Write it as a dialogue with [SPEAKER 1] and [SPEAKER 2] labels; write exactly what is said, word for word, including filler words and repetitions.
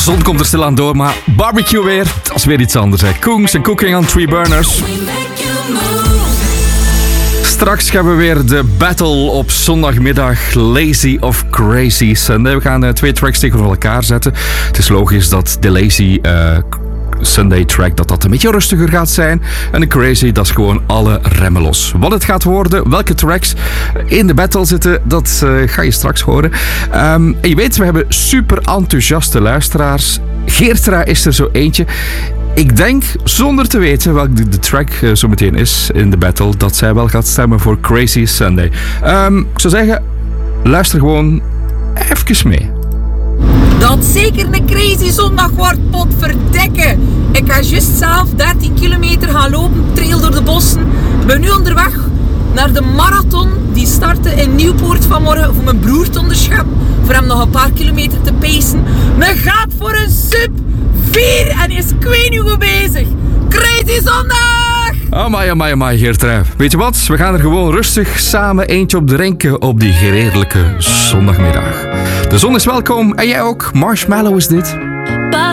[SPEAKER 1] zon komt er stilaan door, maar barbecue weer, dat is weer iets anders. Hè. Koens en Cooking on Three Burners. Straks gaan we weer de battle op zondagmiddag. Lazy of Crazy Sunday. We gaan uh, twee tracks tegenover elkaar zetten. Het is logisch dat de Lazy uh, Sunday track dat dat een beetje rustiger gaat zijn. En de Crazy, dat is gewoon alle remmen los. Wat het gaat worden, welke tracks in de battle zitten, dat uh, ga je straks horen. Um, en je weet, we hebben super enthousiaste luisteraars. Geertra is er zo eentje. Ik denk, zonder te weten welke de, de track uh, zo meteen is in de battle, dat zij wel gaat stemmen voor Crazy Sunday. Um, ik zou zeggen, luister gewoon even mee.
[SPEAKER 2] Dat zeker een crazy zondag wordt, potverdekken. Ik ga juist zelf dertien kilometer gaan lopen, trail door de bossen. Ik ben nu onderweg naar de marathon die startte in Nieuwpoort vanmorgen voor mijn broer te onderscheppen. Voor hem nog een paar kilometer te pacen. Men gaat voor een sub vier en is ik weet niet goed bezig. Crazy zondag!
[SPEAKER 1] Amai, amai, amai, Geertrui. Weet je wat? We gaan er gewoon rustig samen eentje op drinken op die gereedelijke zondagmiddag. De zon is welkom en jij ook. Marshmallow is dit.